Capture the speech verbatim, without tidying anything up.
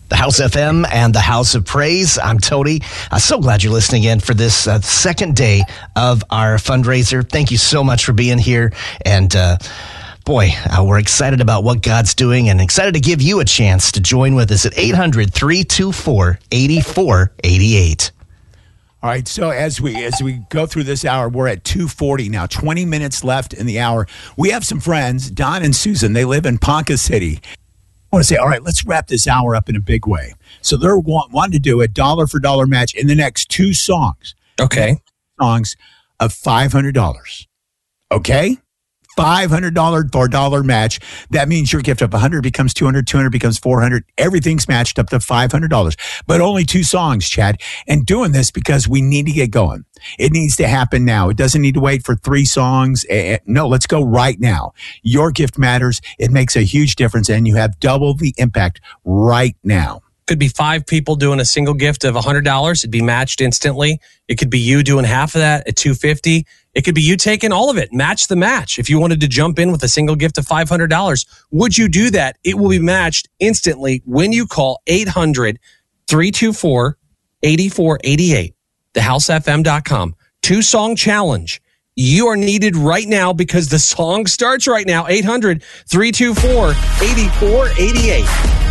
The House F M and the House of Praise. I'm Tony. I'm so glad you're listening in for this uh, second day of our fundraiser. Thank you so much for being here. And uh, boy, uh, we're excited about what God's doing and excited to give you a chance to join with us at eight hundred, three two four, eight four eight eight. All right, so as we as we go through this hour, we're at two forty now, twenty minutes left in the hour. We have some friends, Don and Susan. They live in Ponca City. I want to say, all right, let's wrap this hour up in a big way. So they're want, wanting to do a dollar for dollar match in the next two songs. Okay. Songs of five hundred dollars. Okay? five hundred dollars for dollar match. That means your gift of one hundred becomes two hundred, two hundred becomes four hundred. Everything's matched up to five hundred dollars. But only two songs, Chad. And doing this because we need to get going. It needs to happen now. It doesn't need to wait for three songs. No, let's go right now. Your gift matters. It makes a huge difference, and you have double the impact right now. Could be five people doing a single gift of one hundred dollars. It'd be matched instantly. It could be you doing half of that at two hundred fifty dollars. It could be you taking all of it. Match the match. If you wanted to jump in with a single gift of five hundred dollars, would you do that? It will be matched instantly when you call eight hundred, three two four, eight four eight eight, the house f m dot com. Two-song challenge. You are needed right now because the song starts right now. eight hundred, three two four, eight four eight eight.